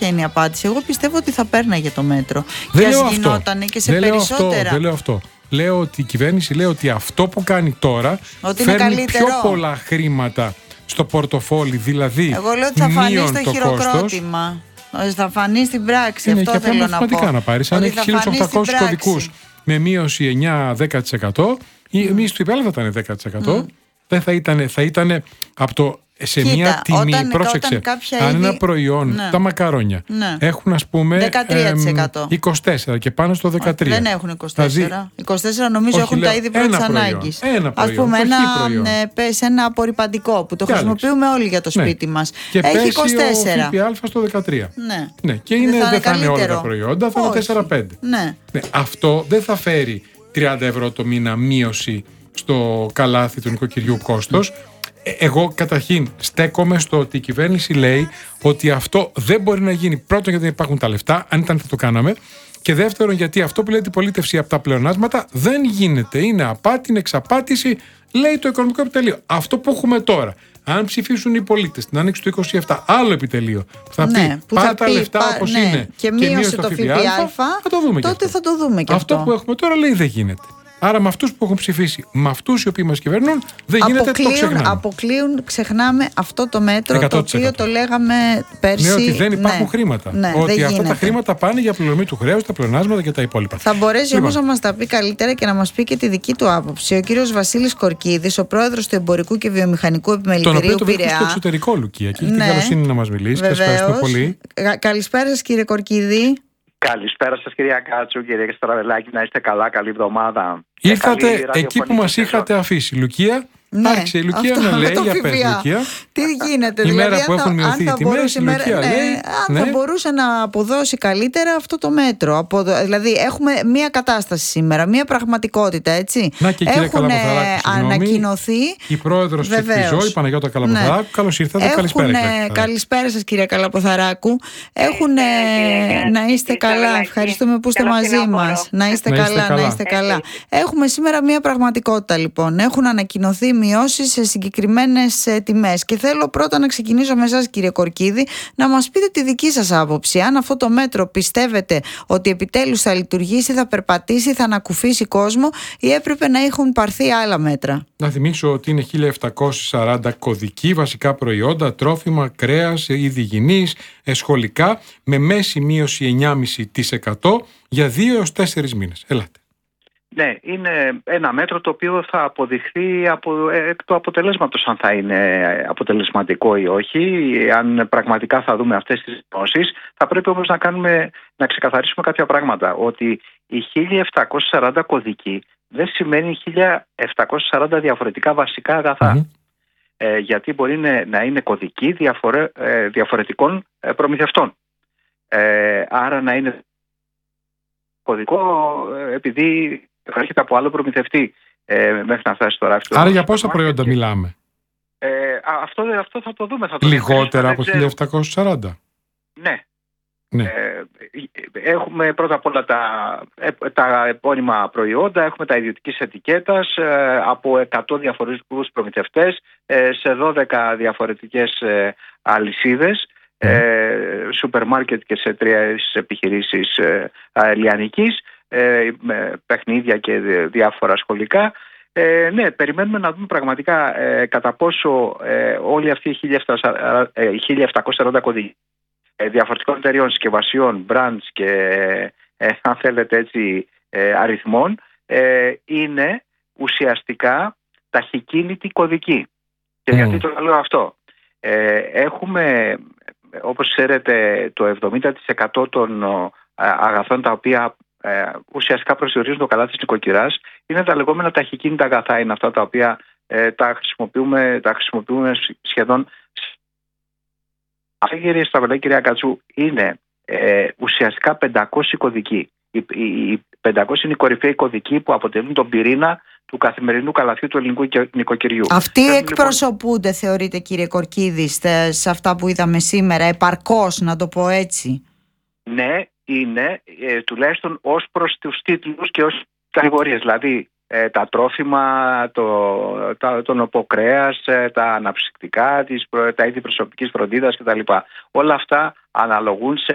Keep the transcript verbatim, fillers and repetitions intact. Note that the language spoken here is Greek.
ποια είναι η απάντηση. Εγώ πιστεύω ότι θα πέρναγε το μέτρο. Δεν και λέω ας αυτό. γινότανε και σε δεν περισσότερα. Λέω αυτό, δεν λέω αυτό. Λέω ότι η κυβέρνηση λέει ότι αυτό που κάνει τώρα ότι φέρνει πιο πολλά χρήματα στο πορτοφόλι, δηλαδή εγώ λέω ότι θα φανεί στο το χειροκρότημα. Κόστος. Θα φανεί στην πράξη. Είναι αυτό και θέλω να πω. να πάρεις. Αν έχει χίλιους οκτακόσιους κωδικούς με μείωση εννιά με δέκα τοις εκατό, η μείωση του ΙΠΑ θα ήταν δέκα τοις εκατό. Mm. Δεν θα ήταν, θα ήταν από το. Σε Κοίτα, μια τιμή, όταν, πρόσεξε, όταν αν είδη... ένα προϊόν, ναι. τα μακαρόνια, ναι. έχουν ας πούμε δεκατρία τοις εκατό. Ε, είκοσι τέσσερα τοις εκατό και πάνω στο δεκατρία τοις εκατό. Δεν έχουν είκοσι τέσσερα τοις εκατό. είκοσι τέσσερα τοις εκατό νομίζω όχι, έχουν λέω, τα είδη πρώτης ανάγκης. Ας πούμε ένα, πες, ένα απορριπαντικό που το και χρησιμοποιούμε άλεξ. όλοι για το σπίτι ναι. μας. Και έχει είκοσι τέσσερα ο ΦΠΑ στο δεκατρία τοις εκατό. Ναι. ναι. Και είναι, δεν θα είναι όλα τα προϊόντα, θα είναι τέσσερα πέντε τοις εκατό. Ναι. Ναι. Αυτό δεν θα φέρει τριάντα ευρώ το μήνα μείωση στο καλάθι του νοικοκυριού κόστος. Εγώ καταρχήν στέκομαι στο ότι η κυβέρνηση λέει ότι αυτό δεν μπορεί να γίνει. Πρώτον, γιατί δεν υπάρχουν τα λεφτά, αν ήταν θα το κάναμε. Και δεύτερον, γιατί αυτό που λέει την πολίτευση από τα πλεονάσματα δεν γίνεται. Είναι απάτη, είναι εξαπάτηση, λέει το Οικονομικό Επιτελείο. Αυτό που έχουμε τώρα, αν ψηφίσουν οι πολίτες την άνοιξη του είκοσι επτά, άλλο επιτελείο που θα ναι, πει πάρε τα λεφτά πά, όπως ναι, είναι και μείωσε το ΦΠΑ, θα το δούμε. Τότε θα το δούμε και αυτό. Αυτό που έχουμε τώρα λέει δεν γίνεται. Άρα με αυτούς που έχουν ψηφίσει, με αυτούς οι οποίοι μας κυβερνούν, δεν γίνεται, αποκλείουν, το ξεχνάμε. Αποκλείουν, ξεχνάμε αυτό το μέτρο εκατό τοις εκατό. Το οποίο το λέγαμε πέρσι. Ναι, ότι δεν υπάρχουν ναι, χρήματα. Ναι, ότι αυτά γίνεται. τα χρήματα πάνε για πληρωμή του χρέους, τα πλεονάσματα και τα υπόλοιπα. Θα μπορέσει λοιπόν. όμως να μας τα πει καλύτερα και να μας πει και τη δική του άποψη. Ο κύριος Βασίλης Κορκίδης, ο πρόεδρος του Εμπορικού και Βιομηχανικού Επιμελητηρίου Πειραιά. Τον οποίο το βρίσκει στο εξωτερικό, Λουκία, και έχει ναι, την καλοσύνη να μας μιλήσει. Βεβαίως. Ευχαριστούμε πολύ. Καλησπέρα σας, κύριε Κορκίδη. Καλησπέρα σας, κυρία Κάτσου, κύριε Στραβελάκη, να είστε καλά, καλή εβδομάδα. Ήρθατε εκεί που μας είχατε αφήσει, Λουκία. Ναι, άρχισε η Λουκία αυτό, να λέει, για πες Λουκία. Τι γίνεται, η δηλαδή, μέρα που αν έχουν θα, μειωθεί οι τιμές, η Λουκία μέρα, λέει, ναι, αν ναι. θα μπορούσε να αποδώσει καλύτερα αυτό το μέτρο. Από, δηλαδή έχουμε μία κατάσταση σήμερα, μία πραγματικότητα, έτσι. Να και η κυρία Καλαποθαράκου, ανακοινωθεί. Η πρόεδρος της ΕΚΤΙΖΟ, η Παναγιώτα Καλαποθαράκου, ναι. Καλώς ήρθατε, έχουν, καλησπέρα. Καλησπέρα σας, κυρία Καλαποθαράκου. Έχουν, να είστε καλά, ευχαριστούμε που είστε μαζί μας. Να είστε καλά, να είστε καλά. Έχουμε σήμερα μία πραγματικότητα, λοιπόν. Έχουν ανακοινωθεί μειώσεις σε συγκεκριμένες τιμές. Και θέλω πρώτα να ξεκινήσω με εσάς, κύριε Κορκίδη, να μας πείτε τη δική σας άποψη. Αν αυτό το μέτρο πιστεύετε ότι επιτέλους θα λειτουργήσει, θα περπατήσει, θα ανακουφίσει κόσμο, ή έπρεπε να έχουν πάρθει άλλα μέτρα? Να θυμίσω ότι είναι χίλια επτακόσιοι σαράντα κωδικοί, βασικά προϊόντα, τρόφιμα, κρέας, είδη υγιεινής, σχολικά, με μέση μείωση εννιά κόμμα πέντε τοις εκατό για δύο έως τέσσερις μήνες. Ελάτε. Ναι, είναι ένα μέτρο το οποίο θα αποδειχθεί από, εκ του αποτελέσματος αν θα είναι αποτελεσματικό ή όχι. Αν πραγματικά θα δούμε αυτές τις γνώσεις, θα πρέπει όμως να, κάνουμε, να ξεκαθαρίσουμε κάποια πράγματα. Ότι οι χίλια επτακόσιοι σαράντα κωδικοί δεν σημαίνει χίλια επτακόσια σαράντα διαφορετικά βασικά αγαθά. Mm-hmm. Ε, γιατί μπορεί να είναι κωδικοί διαφορε, ε, διαφορετικών ε, προμηθευτών. Ε, άρα να είναι κωδικό ε, επειδή έρχεται από άλλο προμηθευτή ε, μέχρι να φτάσει στο ράφι. Άρα για πόσα προϊόντα και... μιλάμε? Ε, αυτό, αυτό θα το δούμε. Θα το Λιγότερα από χίλια επτακόσια σαράντα. Ναι. ναι. Ε, έχουμε πρώτα απ' όλα τα, τα επώνυμα προϊόντα, έχουμε τα ιδιωτικής ετικέτας ε, από εκατό διαφορετικούς προμηθευτές ε, σε δώδεκα διαφορετικές ε, αλυσίδες, ε, σούπερ μάρκετ και σε τρεις επιχειρήσεις ε, λιανικής. Ε, με παιχνίδια και διάφορα σχολικά. Ε, ναι, περιμένουμε να δούμε πραγματικά ε, κατά πόσο ε, όλοι αυτοί οι χίλια επτακόσια σαράντα κωδικοί ε, διαφορετικών εταιριών, συσκευασιών, brands και ε, αν θέλετε έτσι ε, αριθμών ε, είναι ουσιαστικά ταχυκίνητοι κωδικοί. Και mm. γιατί το λέω αυτό? Ε, έχουμε, όπως ξέρετε, το εβδομήντα τοις εκατό των αγαθών τα οποία Ε, ουσιαστικά προσδιορίζουν το καλάθι της νοικοκυράς είναι τα λεγόμενα ταχυκίνητα αγαθά. Είναι αυτά τα οποία ε, τα, χρησιμοποιούμε, τα χρησιμοποιούμε σχεδόν. Αυτή, κυρία Στραβελάκη, κυρία Κατσού, είναι ε, ουσιαστικά πεντακόσιοι κωδικοί. Οι, οι, οι πεντακόσιοι είναι οι κορυφαίοι κωδικοί που αποτελούν τον πυρήνα του καθημερινού καλαθιού του ελληνικού νοικοκυριού. Αυτοί Πρέπει, εκπροσωπούνται, λοιπόν... θεωρείτε, κύριε Κορκίδη, σε αυτά που είδαμε σήμερα, επαρκώς, να το πω έτσι? Ναι, είναι ε, τουλάχιστον ως προς τους τίτλους και ως κατηγορίες. Δηλαδή ε, τα τρόφιμα, το, τα, το νοποκρέας, ε, τα αναψυκτικά, τις, τα είδη προσωπικής φροντίδας κτλ. Όλα αυτά αναλογούν σε